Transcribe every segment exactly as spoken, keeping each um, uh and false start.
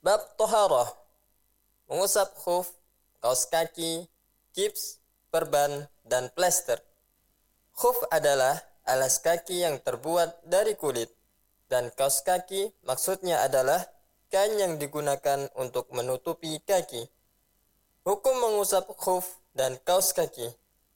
Bab Toharoh, mengusap khuf, kaos kaki, kips, perban, dan plester. Khuf adalah alas kaki yang terbuat dari kulit, dan kaos kaki maksudnya adalah kain yang digunakan untuk menutupi kaki. Hukum mengusap khuf dan kaos kaki.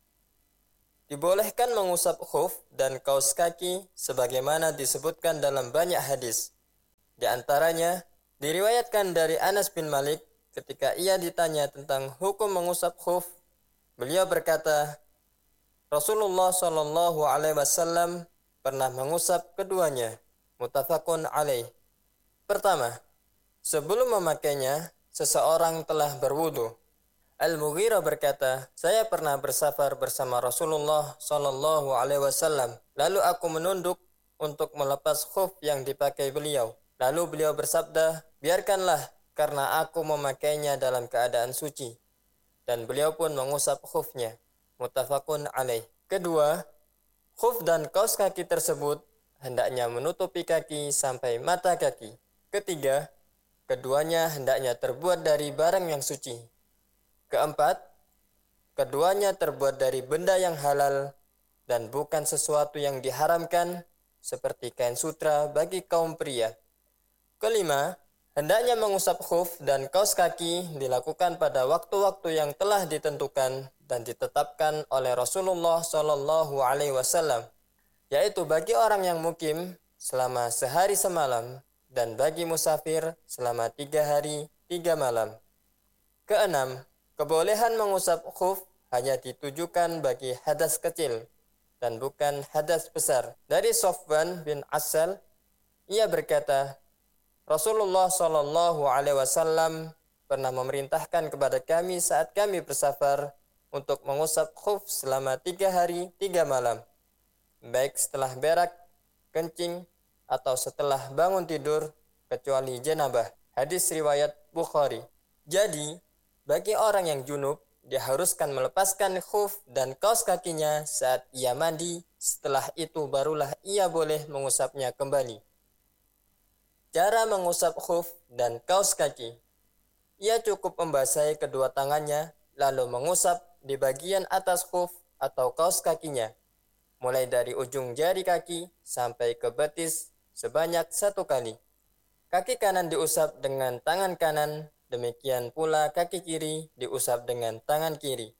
Dibolehkan mengusap khuf dan kaos kaki sebagaimana disebutkan dalam banyak hadis. Di antaranya, diriwayatkan dari Anas bin Malik ketika ia ditanya tentang hukum mengusap khuf, beliau berkata, Rasulullah Shallallahu Alaihi Wasallam pernah mengusap keduanya. Muttafaqun alaih. Pertama, sebelum memakainya, seseorang telah berwudu. Al-Mughirah berkata, saya pernah bersafar bersama Rasulullah Shallallahu Alaihi Wasallam. Lalu aku menunduk untuk melepas khuf yang dipakai beliau. Lalu beliau bersabda, biarkanlah karena aku memakainya dalam keadaan suci. Dan beliau pun mengusap khufnya. Muttafaqun alaih. Kedua, khuf dan kaos kaki tersebut hendaknya menutupi kaki sampai mata kaki. Ketiga, keduanya hendaknya terbuat dari barang yang suci. Keempat, keduanya terbuat dari benda yang halal dan bukan sesuatu yang diharamkan seperti kain sutra bagi kaum pria. Kelima, hendaknya mengusap khuf dan kaos kaki dilakukan pada waktu-waktu yang telah ditentukan dan ditetapkan oleh Rasulullah Shallallahu Alaihi Wasallam, yaitu bagi orang yang mukim selama sehari semalam dan bagi musafir selama tiga hari tiga malam. Keenam, kebolehan mengusap khuf hanya ditujukan bagi hadas kecil dan bukan hadas besar. Dari Sofwan bin Asal, ia berkata, Rasulullah Shallallahu Alaihi Wasallam pernah memerintahkan kepada kami saat kami bersafar untuk mengusap khuf selama tiga hari tiga malam, baik setelah berak, kencing, atau setelah bangun tidur, kecuali janabah. Hadis riwayat Bukhari. Jadi, bagi orang yang junub, diharuskan melepaskan khuf dan kaos kakinya saat ia mandi. Setelah itu barulah ia boleh mengusapnya kembali. Cara mengusap khuf dan kaos kaki. Ia cukup membasahi kedua tangannya, lalu mengusap di bagian atas khuf atau kaos kakinya, mulai dari ujung jari kaki sampai ke betis sebanyak satu kali. Kaki kanan diusap dengan tangan kanan, demikian pula kaki kiri diusap dengan tangan kiri.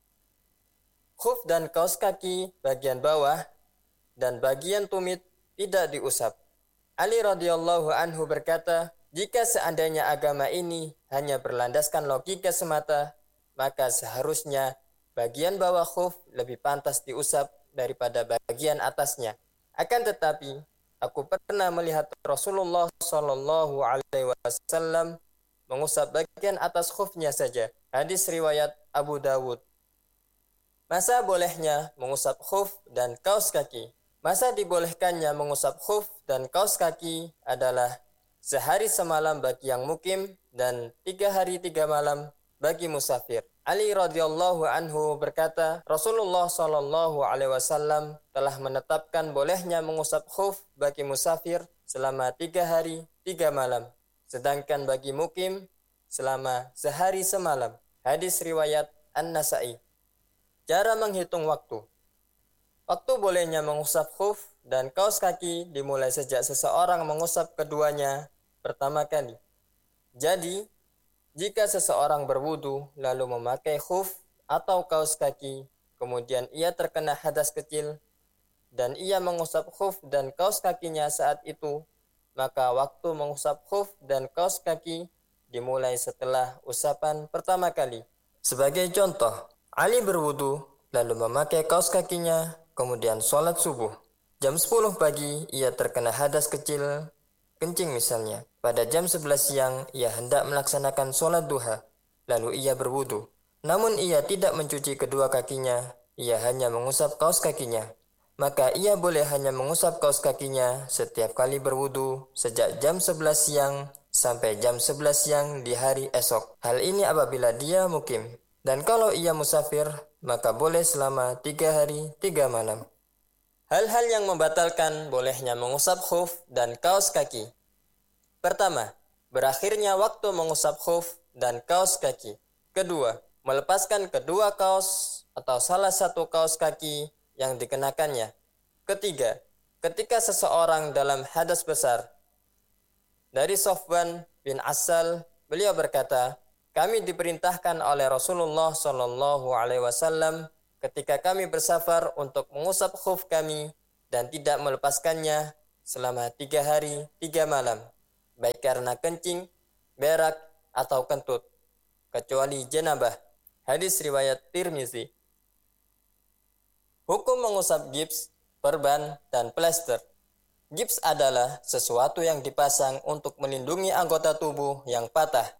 Khuf dan kaos kaki bagian bawah dan bagian tumit tidak diusap. Ali radhiyallahu anhu berkata, jika seandainya agama ini hanya berlandaskan logika semata, maka seharusnya bagian bawah khuf lebih pantas diusap daripada bagian atasnya. Akan tetapi, aku pernah melihat Rasulullah Shallallahu Alaihi Wasallam mengusap bagian atas khufnya saja. Hadis riwayat Abu Dawud. Masa bolehnya mengusap khuf dan kaos kaki? Masa dibolehkannya mengusap khuf dan kaos kaki adalah sehari semalam bagi yang mukim dan tiga hari tiga malam bagi musafir. Ali radhiyallahu anhu berkata, Rasulullah Shallallahu Alaihi Wasallam telah menetapkan bolehnya mengusap khuf bagi musafir selama tiga hari tiga malam, sedangkan bagi mukim selama sehari semalam. Hadis riwayat An-Nasa'i. Cara menghitung waktu. Waktu bolehnya mengusap khuf dan kaos kaki dimulai sejak seseorang mengusap keduanya pertama kali. Jadi, jika seseorang berwudu lalu memakai khuf atau kaos kaki, kemudian ia terkena hadas kecil dan ia mengusap khuf dan kaos kakinya saat itu, maka waktu mengusap khuf dan kaos kaki dimulai setelah usapan pertama kali. Sebagai contoh, Ali berwudu lalu memakai kaos kakinya, kemudian sholat subuh. Jam sepuluh pagi ia terkena hadas kecil, kencing misalnya. Pada jam sebelas siang ia hendak melaksanakan sholat duha, lalu ia berwudu. Namun ia tidak mencuci kedua kakinya, ia hanya mengusap kaos kakinya. Maka ia boleh hanya mengusap kaos kakinya setiap kali berwudu sejak jam sebelas siang sampai jam sebelas siang di hari esok. Hal ini apabila dia mukim. Dan kalau ia musafir, maka boleh selama tiga hari tiga malam. Hal-hal yang membatalkan bolehnya mengusap khuf dan kaos kaki. Pertama, berakhirnya waktu mengusap khuf dan kaos kaki. Kedua, melepaskan kedua kaos atau salah satu kaos kaki yang dikenakannya. Ketiga, ketika seseorang dalam hadas besar. Dari Sofwan bin Asal, beliau berkata, kami diperintahkan oleh Rasulullah Shallallahu Alaihi Wasallam ketika kami bersafar untuk mengusap khuf kami dan tidak melepaskannya selama tiga hari, tiga malam, baik karena kencing, berak, atau kentut, kecuali jenabah. Hadis riwayat Tirmizi. Hukum mengusap gips, perban, dan plester. Gips adalah sesuatu yang dipasang untuk melindungi anggota tubuh yang patah.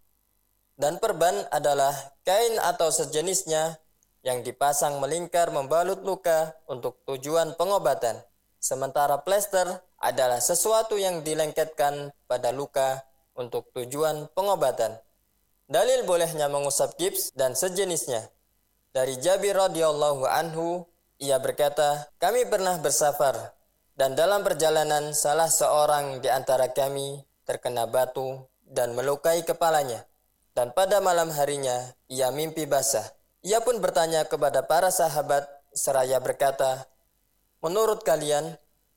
Dan perban adalah kain atau sejenisnya yang dipasang melingkar membalut luka untuk tujuan pengobatan. Sementara plester adalah sesuatu yang dilengketkan pada luka untuk tujuan pengobatan. Dalil bolehnya mengusap gips dan sejenisnya. Dari Jabir radhiyallahu anhu, ia berkata, kami pernah bersafar dan dalam perjalanan salah seorang di antara kami terkena batu dan melukai kepalanya. Dan pada malam harinya ia mimpi basah. Ia pun bertanya kepada para sahabat seraya berkata, menurut kalian,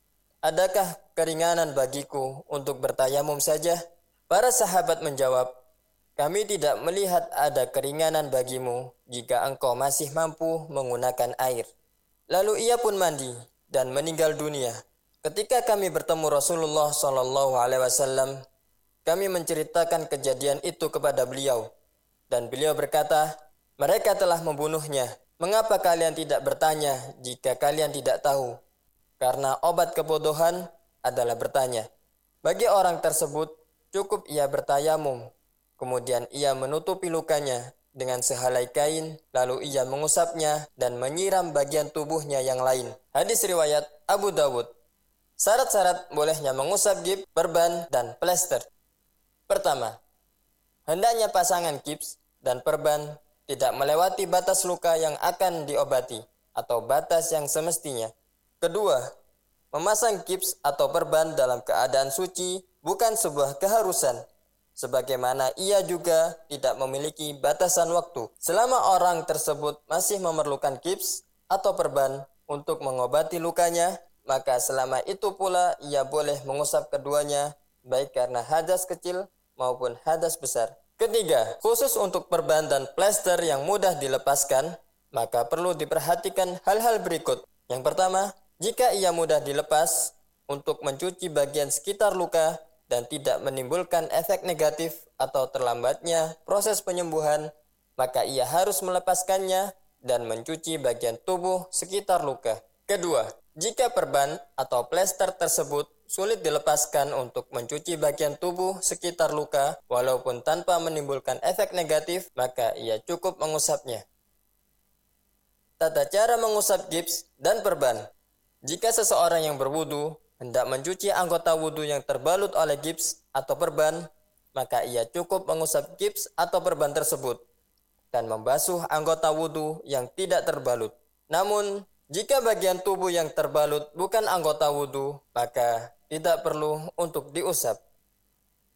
adakah keringanan bagiku untuk bertayamum saja? Para sahabat menjawab, kami tidak melihat ada keringanan bagimu jika engkau masih mampu menggunakan air. Lalu ia pun mandi dan meninggal dunia. Ketika kami bertemu Rasulullah Shallallahu Alaihi Wasallam, kami menceritakan kejadian itu kepada beliau, dan beliau berkata, mereka telah membunuhnya. Mengapa kalian tidak bertanya jika kalian tidak tahu? Karena obat kebodohan adalah bertanya. Bagi orang tersebut, cukup ia bertayamum, kemudian ia menutupi lukanya dengan sehelai kain, lalu ia mengusapnya dan menyiram bagian tubuhnya yang lain. Hadis riwayat Abu Dawud. Syarat-syarat bolehnya mengusap gips, perban, dan plester. Pertama, hendaknya pasangan gips dan perban tidak melewati batas luka yang akan diobati atau batas yang semestinya. Kedua, memasang gips atau perban dalam keadaan suci bukan sebuah keharusan, sebagaimana ia juga tidak memiliki batasan waktu. Selama orang tersebut masih memerlukan gips atau perban untuk mengobati lukanya, maka selama itu pula ia boleh mengusap keduanya, baik karena hadas kecil maupun hadas besar. Ketiga, khusus untuk perban dan plester yang mudah dilepaskan, maka perlu diperhatikan hal-hal berikut. Yang pertama, jika ia mudah dilepas untuk mencuci bagian sekitar luka dan tidak menimbulkan efek negatif atau terlambatnya proses penyembuhan, maka ia harus melepaskannya dan mencuci bagian tubuh sekitar luka. Kedua, jika perban atau plester tersebut sulit dilepaskan untuk mencuci bagian tubuh sekitar luka walaupun tanpa menimbulkan efek negatif, maka ia cukup mengusapnya. Tata cara mengusap gips dan perban. Jika seseorang yang berwudu hendak mencuci anggota wudu yang terbalut oleh gips atau perban, maka ia cukup mengusap gips atau perban tersebut dan membasuh anggota wudu yang tidak terbalut. Namun, jika bagian tubuh yang terbalut bukan anggota wudu, maka tidak perlu untuk diusap.